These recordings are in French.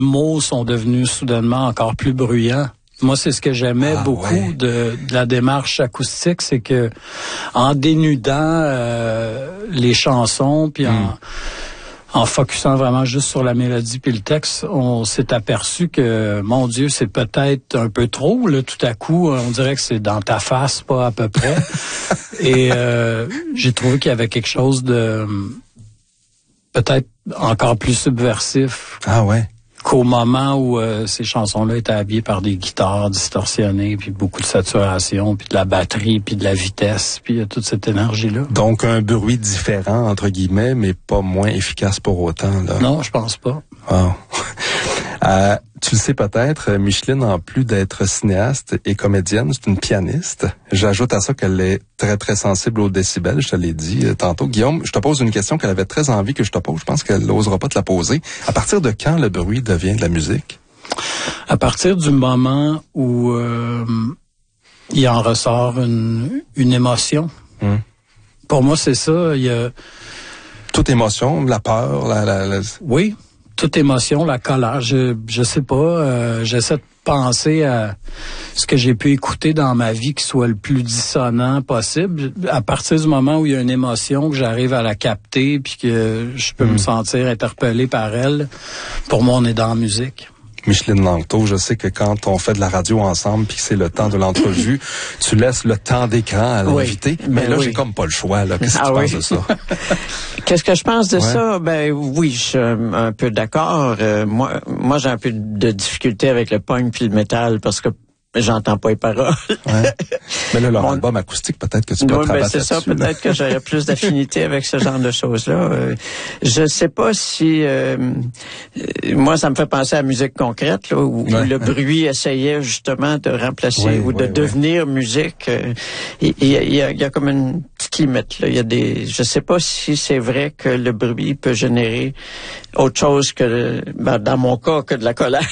mots sont devenus soudainement encore plus bruyants. Moi, c'est ce que j'aimais beaucoup de la démarche acoustique, c'est que en dénudant les chansons, puis en focusant vraiment juste sur la mélodie puis le texte, on s'est aperçu que, mon Dieu, c'est peut-être un peu trop. Là, tout à coup, on dirait que c'est dans ta face, pas à peu près. Et j'ai trouvé qu'il y avait quelque chose de peut-être encore plus subversif. Ah ouais. Qu'au moment où ces chansons-là étaient habillées par des guitares distorsionnées, puis beaucoup de saturation, puis de la batterie, puis de la vitesse, puis toute cette énergie-là. Donc un bruit différent, entre guillemets, mais pas moins efficace pour autant, là. Non, je pense pas. Wow. Tu le sais peut-être, Micheline, en plus d'être cinéaste et comédienne, c'est une pianiste. J'ajoute à ça qu'elle est très, très sensible aux décibels, je te l'ai dit tantôt. Guillaume, je te pose une question qu'elle avait très envie que je te pose. Je pense qu'elle n'osera pas te la poser. À partir de quand le bruit devient de la musique? À partir du moment où il en ressort une émotion. Pour moi, c'est ça. Il y a... Toute émotion, la peur, Oui. Toute émotion, la colère, je sais pas, j'essaie de penser à ce que j'ai pu écouter dans ma vie qui soit le plus dissonant possible. À partir du moment où il y a une émotion, que j'arrive à la capter puis que je peux me sentir interpellé par elle, pour moi, on est dans la musique. Micheline Langto, je sais que quand on fait de la radio ensemble puis que c'est le temps de l'entrevue, tu laisses le temps d'écran à l'invité. Mais là, j'ai comme pas le choix, là. Qu'est-ce que tu penses de ça? Qu'est-ce que je pense de ça? Ben oui, je suis un peu d'accord. Moi, j'ai un peu de difficulté avec le punk puis le métal parce que j'entends pas les paroles. Ouais. Mais là, leur album acoustique, peut-être que tu peux travailler c'est ça, peut-être que j'aurais plus d'affinité avec ce genre de choses-là. Je sais pas si... moi, ça me fait penser à la musique concrète, là, où le bruit essayait justement de remplacer ou de devenir musique. Il y a comme une petite limite, là. Il y a des... Je sais pas si c'est vrai que le bruit peut générer autre chose que, dans mon cas, que de la colère.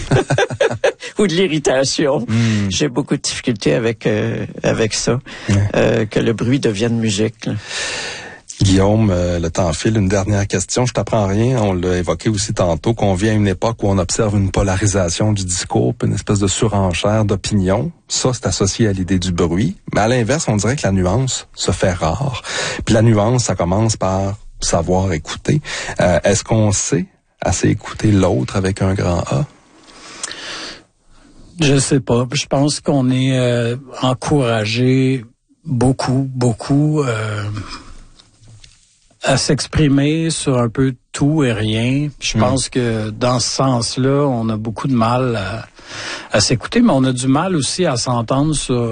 Ou de l'irritation. J'ai beaucoup de difficultés avec ça, que le bruit devienne musique. Là. Guillaume, le temps file. Une dernière question. Je t'apprends rien. On l'a évoqué aussi tantôt, qu'on vit à une époque où on observe une polarisation du discours, une espèce de surenchère d'opinion. Ça, c'est associé à l'idée du bruit. Mais à l'inverse, on dirait que la nuance se fait rare. Puis la nuance, ça commence par savoir écouter. Est-ce qu'on sait assez écouter l'autre avec un grand A? Je sais pas. Je pense qu'on est encouragé beaucoup à s'exprimer sur un peu tout et rien. Je pense que dans ce sens-là, on a beaucoup de mal à s'écouter, mais on a du mal aussi à s'entendre sur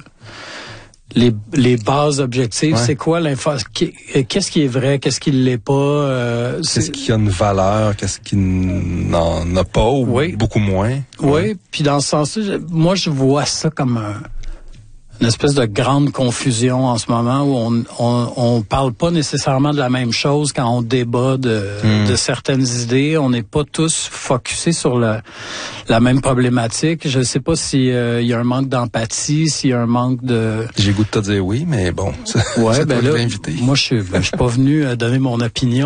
les bases objectives. C'est quoi qu'est-ce qui est vrai, qu'est-ce qui l'est pas? Qu'est-ce qui a une valeur, qu'est-ce qui n'en a pas ou beaucoup moins? Oui, puis dans ce sens-là, moi je vois ça comme une espèce de grande confusion en ce moment où on parle pas nécessairement de la même chose quand on débat de certaines idées. On n'est pas tous focusés sur la même problématique. Je sais pas si il y a un manque d'empathie, s'il y a un manque de... J'ai goût de te dire oui, mais bon, ouais, ben là, moi je suis pas venu donner mon opinion.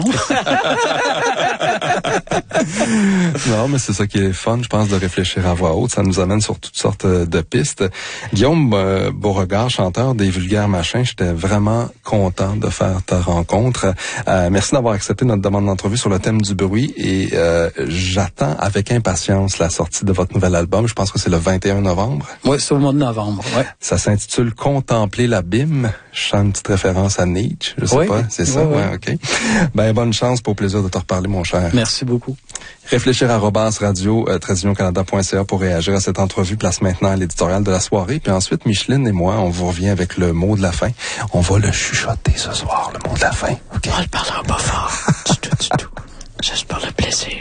Non, mais c'est ça qui est fun, je pense, de réfléchir à voix haute. Ça nous amène sur toutes sortes de pistes. Guillaume Beauregard, chanteur des Vulgaires Machins, j'étais vraiment content de faire ta rencontre. Merci d'avoir accepté notre demande d'entrevue sur le thème du bruit et j'attends avec impatience la sortie de votre nouvel album. Je pense que c'est le 21 novembre. Oui, c'est au mois de novembre, ouais. Ça s'intitule Contempler l'abîme. Je sens une petite référence à Nietzsche, je sais pas, c'est ça? Ouais, OK. Ben, bonne chance, pour plaisir de te reparler, mon cher. Merci beaucoup. Réfléchir à radio-canada.ca pour réagir à cette entrevue. Place maintenant à l'éditorial de la soirée. Puis ensuite, Micheline et moi, on vous revient avec le mot de la fin. On va le chuchoter ce soir, le mot de la fin. Okay? On le parlera pas fort. du tout. Juste pour le plaisir.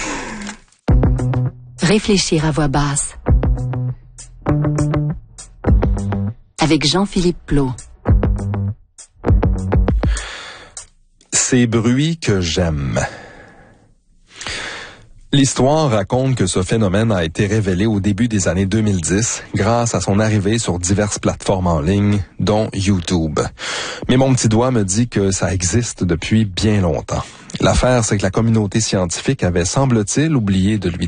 Réfléchir à voix basse. Avec Jean-Philippe Plot. Ces bruits que j'aime. L'histoire raconte que ce phénomène a été révélé au début des années 2010 grâce à son arrivée sur diverses plateformes en ligne, dont YouTube. Mais mon petit doigt me dit que ça existe depuis bien longtemps. L'affaire, c'est que la communauté scientifique avait, semble-t-il, oublié de lui